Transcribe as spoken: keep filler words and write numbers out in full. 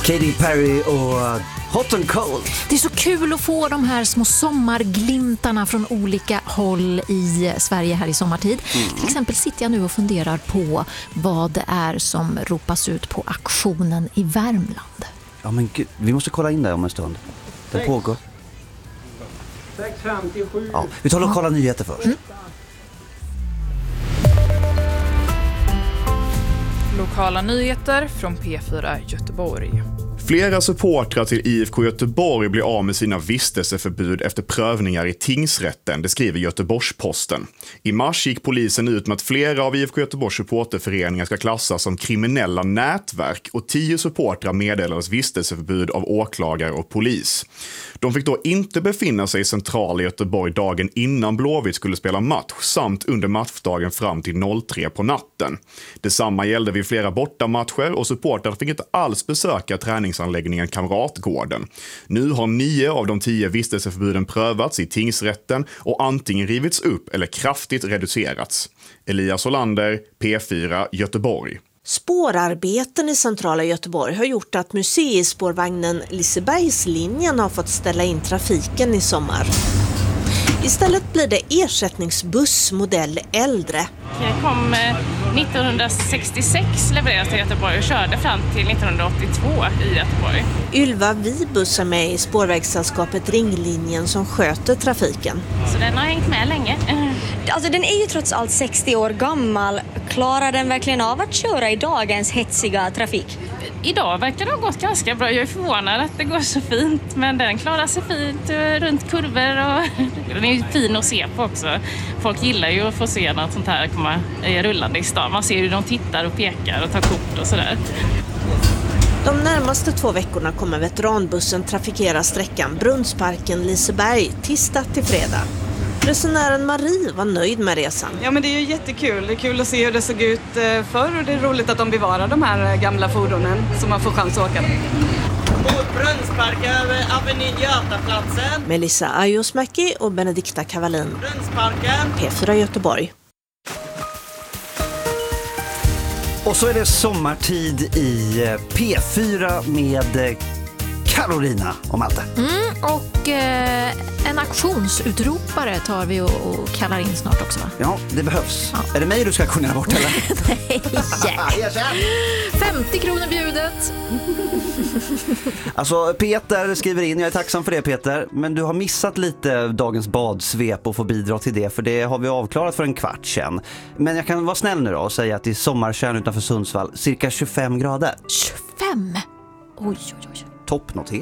Katy Perry och Hot and Cold. Det är så kul att få de här små sommarglimtarna från olika håll i Sverige här i sommartid. Mm. Till exempel sitter jag nu och funderar på vad det är som ropas ut på auktionen i Värmland. Ja men gud, vi måste kolla in det om en stund. Det pågår. sex femtiosju. Ja, vi tar lokala nyheter först. Mm. Lokala nyheter från P fyra Göteborg. Flera supportrar till I F K Göteborg blir av med sina vistelseförbud efter prövningar i tingsrätten, det skriver Göteborgs-Posten. I mars gick polisen ut med att flera av I F K Göteborgs supporterföreningar ska klassas som kriminella nätverk och tio supportrar meddelades vistelseförbud av åklagare och polis. De fick då inte befinna sig i centrala Göteborg dagen innan Blåvitt skulle spela match samt under matchdagen fram till tre på natten. Detsamma gällde vid flera bortamatcher och supportrar fick inte alls besöka träningsanläggningen Kamratgården. Nu har nio av de tio vistelseförbuden prövats i tingsrätten och antingen rivits upp eller kraftigt reducerats. Elias Olander, P fyra Göteborg. Spårarbeten i centrala Göteborg har gjort att museispårvagnen Lisebergslinjen har fått ställa in trafiken i sommar. Istället blir det ersättningsbuss modell äldre. Jag kom nittonhundrasextiosex levererades till Göteborg och körde fram till nittonhundraåttiotvå i Göteborg. Ylva Vibus är med i spårvägssällskapet Ringlinjen som sköter trafiken. Så den har hängt med länge. Alltså den är ju trots allt sextio år gammal. Klarar den verkligen av att köra i dagens hetsiga trafik? Idag verkar det ha gått ganska bra. Jag är förvånad att det går så fint. Men den klarar sig fint runt kurvor och den är ju fin att se på också. Folk gillar ju att få se något sånt här komma rullande i stan. Man ser hur de tittar och pekar och tar kort och sådär. De närmaste två veckorna kommer veteranbussen trafikera sträckan Brunnsparken-Liseberg tisdag till fredag. Resenären Marie var nöjd med resan. Ja men det är ju jättekul. Det är kul att se hur det såg ut förr och det är roligt att de bevarar de här gamla fordonen så man får chans att åka dem. Mot Brunnsparken över Avenyn Götaplatsen. Melissa Ajosmäki och Benedikta Kavalin. Brunnsparken. P fyra Göteborg. Och så är det sommartid i P fyra med Carolina och Malte. Mm, och eh, en auktionsutropare tar vi och, och kallar in snart också, va? Ja, det behövs. Ja. Är det mig du ska kunna bort eller? Nej, femtio kronor bjudet. Alltså Peter skriver in, jag är tacksam för det Peter, men du har missat lite dagens badsvep och får bidra till det, för det har vi avklarat för en kvart sedan. Men jag kan vara snäll nu då och säga att i sommarkärn utanför Sundsvall cirka tjugofem grader. tjugofem? Oj, oj, oj. Toppnotering.